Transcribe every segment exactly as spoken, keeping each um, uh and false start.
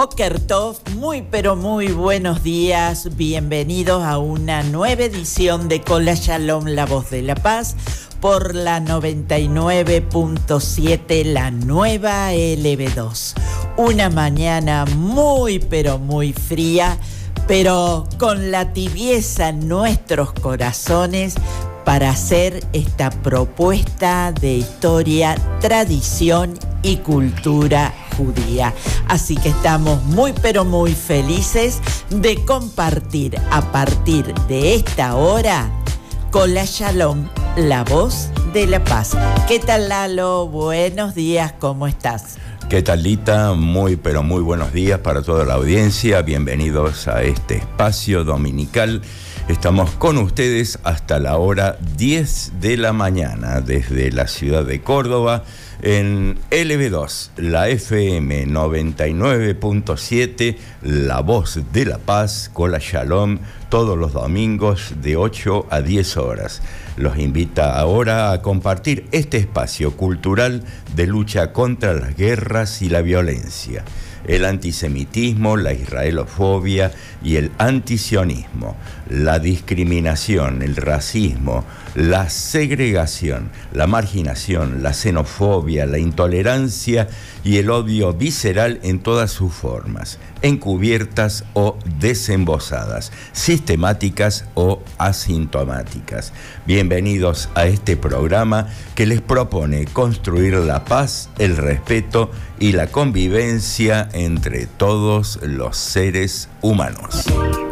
Boker Tov, muy pero muy buenos días, bienvenidos a una nueva edición de Kola Shalom, la voz de la paz, por la noventa y nueve punto siete, la nueva L B dos. Una mañana muy pero muy fría, pero con la tibieza en nuestros corazones para hacer esta propuesta de historia, tradición y cultura judía. Así que estamos muy pero muy felices de compartir a partir de esta hora Kola Shalom, la voz de la paz. ¿Qué tal, Lalo? Buenos días, ¿cómo estás? ¿Qué tal, Lita? Muy pero muy buenos días para toda la audiencia. Bienvenidos a este espacio dominical. Estamos con ustedes hasta la hora diez de la mañana desde la ciudad de Córdoba en L B dos, la F M noventa y nueve punto siete, la voz de la paz, Kola Shalom, todos los domingos de ocho a diez horas. Los invita ahora a compartir este espacio cultural de lucha contra las guerras y la violencia, el antisemitismo, la israelofobia y el antisionismo, la discriminación, el racismo, la segregación, la marginación, la xenofobia, la intolerancia y el odio visceral en todas sus formas, encubiertas o desembosadas, sistemáticas o asintomáticas. Bienvenidos a este programa que les propone construir la paz, el respeto y la convivencia entre todos los seres humanos.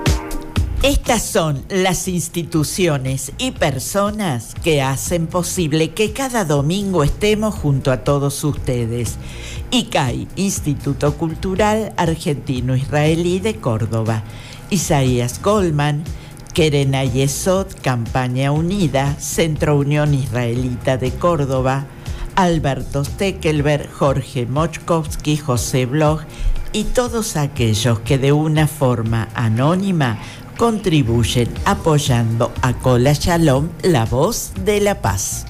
Estas son las instituciones y personas que hacen posible que cada domingo estemos junto a todos ustedes. I C A I, Instituto Cultural Argentino-Israelí de Córdoba. Isaías Goldman, Keren Ayesod, Campaña Unida, Centro Unión Israelita de Córdoba, Alberto Steckelberg, Jorge Mochkovsky, José Bloch y todos aquellos que de una forma anónima contribuyen apoyando a Kola Shalom, la voz de la paz.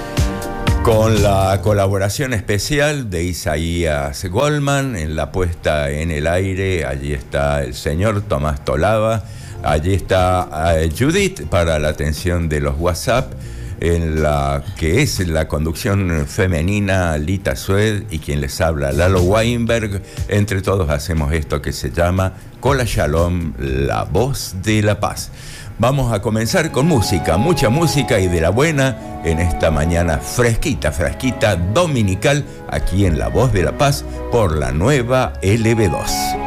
Con la colaboración especial de Isaías Goldman en la puesta en el aire, allí está el señor Tomás Tolaba, allí está uh, Judith para la atención de los WhatsApp, en la que es la conducción femenina Lita Sued y quien les habla Lalo Weinberg. Entre todos hacemos esto que se llama Kola Shalom, la voz de la paz. Vamos a comenzar con música, mucha música y de la buena en esta mañana fresquita, fresquita dominical aquí en La Voz de la Paz por la nueva L B dos.